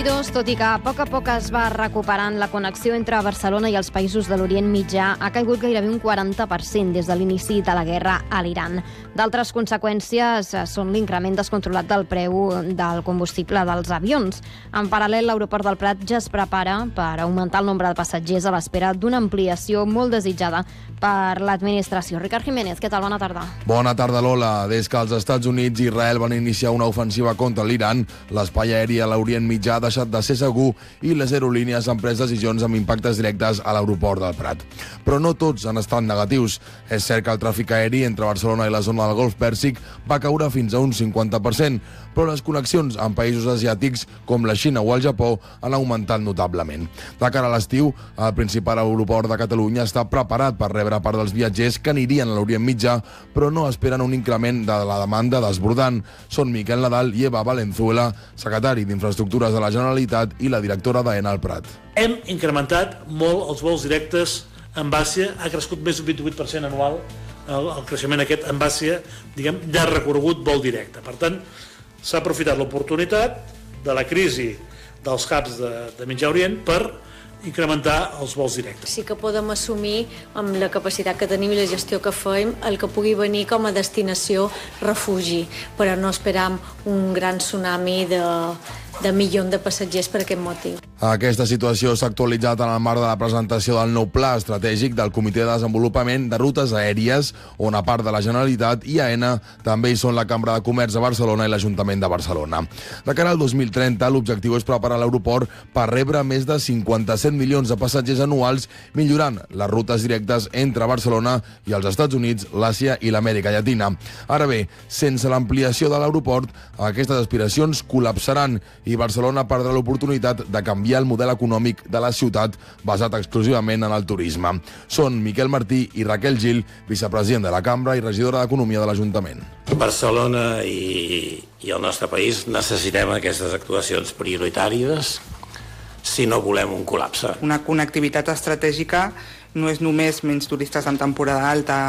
2022, tot i que a poc es va recuperant la connexió entre Barcelona i els països de l'Orient Mitjà, ha caigut gairebé un 40% des de l'inici de la guerra a l'Iran. D'altres conseqüències són l'increment descontrolat del preu del combustible dels avions. En paral·lel, l'aeroport del Prat ja es prepara per augmentar el nombre de passatgers a l'espera d'una ampliació molt desitjada per l'administració. Ricard Jiménez, què tal? Bona tarda. Bona tarda, Lola. Des que els Estats Units i Israel van iniciar una ofensiva contra l'Iran, l'espai aeri a l'Orient Mitjà ha deixat de ser segur i les aerolínies han pres decisions amb impactes directes a l'aeroport del Prat. Però no tots han estat negatius. És cert que el tràfic aeri entre Barcelona i la zona del Golf Pèrsic va caure fins a un 50%, però les connexions amb països asiàtics com la Xina o el Japó han augmentat notablement. De cara a l'estiu, el principal aeroport de Catalunya està preparat per rebre part dels viatgers que anirien a l'Orient Mitjà, però no esperen un increment de la demanda desbordant. Són Miquel Nadal i Eva Valenzuela, secretari d'Infraestructures de la Generalitat i la directora d'AENA al Prat. Hem incrementat molt els vols directes amb Àsia, ha crescut més d'un 28% anual el creixement aquest amb Àsia, diguem, de recorregut vol directe. Per tant, s'ha aprofitat l'oportunitat de la crisi dels hubs de Mitjà Orient per incrementar els vols directes. Sí que podem assumir amb la capacitat que tenim i la gestió que fem el que pugui venir com a destinació refugi, però no esperam un gran tsunami de milions de passatgers per aquest motiu. Aquesta situació s'ha actualitzat en el marc de la presentació del nou pla estratègic del Comitè de Desenvolupament de Rutes Aèries, on a part de la Generalitat i AENA també hi són la Cambra de Comerç de Barcelona i l'Ajuntament de Barcelona. De cara al 2030, l'objectiu és preparar l'aeroport per rebre més de 57 milions de passatgers anuals, millorant les rutes directes entre Barcelona i els Estats Units, l'Àsia i l'Amèrica Llatina. Ara bé, sense l'ampliació de l'aeroport, aquestes aspiracions col·lapsaran i Barcelona perdrà l'oportunitat de canviar el model econòmic de la ciutat basat exclusivament en el turisme. Són Miquel Martí i Raquel Gil, vicepresident de la Cambra i regidora d'Economia de l'Ajuntament. Barcelona i el nostre país necessitem aquestes actuacions prioritàries si no volem un col·lapse. Una connectivitat estratègica no és només menys turistes en temporada alta